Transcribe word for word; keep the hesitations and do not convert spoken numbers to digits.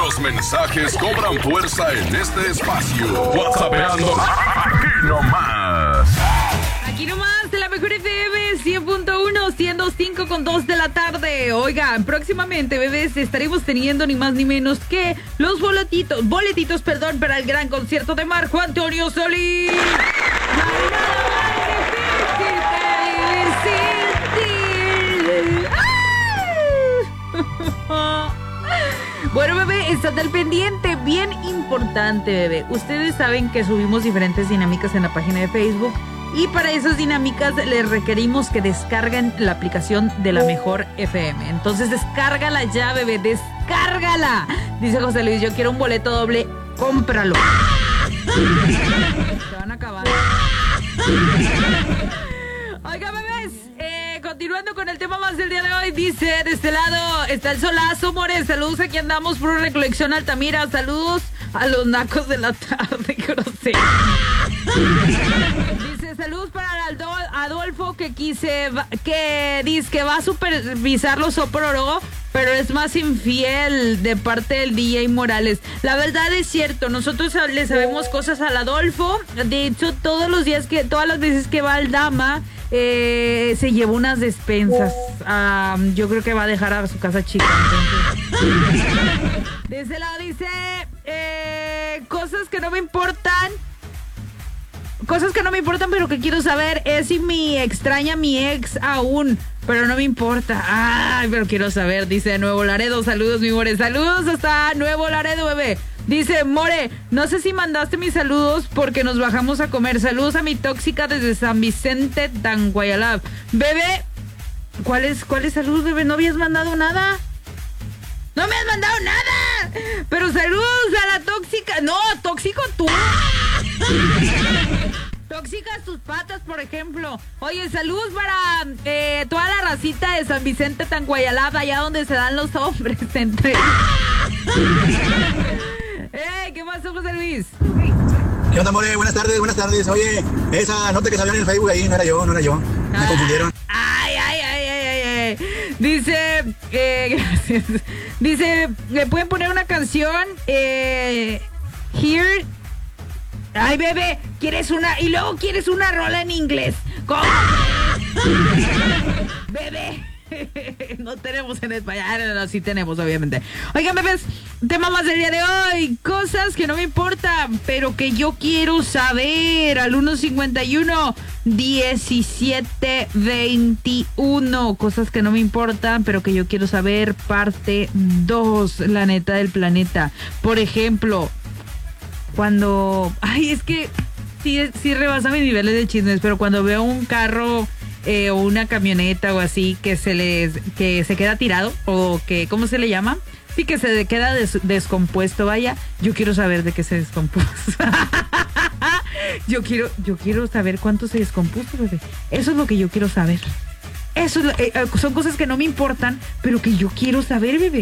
Los mensajes cobran fuerza en este espacio. WhatsAppeando aquí nomás. Aquí nomás de la mejor F M cien punto uno, ciento cinco con dos de la tarde. Oigan, próximamente, bebés, estaremos teniendo ni más ni menos que los boletitos, boletitos, perdón, para el gran concierto de Marco Antonio Solís. Bueno, bebé, están al pendiente, bien importante, bebé. Ustedes saben que subimos diferentes dinámicas en la página de Facebook y para esas dinámicas les requerimos que descarguen la aplicación de la mejor F M. Entonces, descárgala ya, bebé, descárgala. Dice José Luis, yo quiero un boleto doble, cómpralo. Se van a acabar. Oiga, bebés, eh, continuando con el tema más del día de hoy, dice, de este lado está el solazo, more, saludos, aquí andamos por recolección Altamira, saludos a los nacos de la tarde, grosero. Dice, saludos para el Adolfo que quise, que dice que va a supervisar los Sopororo, pero es más infiel de parte del D J Morales. La verdad es cierto, nosotros le sabemos cosas al Adolfo. De hecho, todos los días que, todas las veces que va al Dama, eh, se lleva unas despensas. Um, yo creo que va a dejar a su casa chica. Entonces. De ese lado dice, eh, cosas que no me importan. Cosas que no me importan, pero que quiero saber es si me extraña mi ex aún. Pero no me importa. Ay, pero quiero saber. Dice Nuevo Laredo. Saludos, mi more. Saludos hasta Nuevo Laredo, bebé. Dice, more, no sé si mandaste mis saludos porque nos bajamos a comer. Saludos a mi tóxica desde San Vicente, Tanguayalab. Bebé, ¿cuáles cuáles saludos, bebé? ¿No habías mandado nada? ¡No me has mandado nada! Pero saludos a la tóxica. No, tóxico tú. Tóxicas tus patas, por ejemplo. Oye, saludos para eh, toda la racita de San Vicente, Tanguayalab, allá donde se dan los hombres entre. ¡Ey! ¿Qué pasó, José Luis? ¿Qué onda, more? Buenas tardes, buenas tardes. Oye, esa nota que salió en el Facebook ahí no era yo, no era yo. Me ah. confundieron. Ay, ay, ay, ay, ay, ay. Dice, eh, gracias. Dice, ¿le pueden poner una canción? Eh, Here. Ay, bebé, ¿quieres una? Y luego quieres una rola en inglés. ¿Cómo? Bebé. No tenemos en español, no, sí tenemos, obviamente. Oigan, bebés, tema más del día de hoy. Cosas que no me importan, pero que yo quiero saber. Al uno cincuenta y uno, diecisiete veintiuno. Cosas que no me importan, pero que yo quiero saber. Parte dos, la neta del planeta. Por ejemplo, cuando... Ay, es que sí, sí rebasa mis niveles de chismes, pero cuando veo un carro... Eh, o una camioneta o así que se les que se queda tirado o que ¿cómo se le llama? Sí, que se queda des, descompuesto, vaya, yo quiero saber de qué se descompuso. yo quiero yo quiero saber cuánto se descompuso, bebé. Eso es lo que yo quiero saber. Eso es lo, eh, son cosas que no me importan, pero que yo quiero saber, bebé.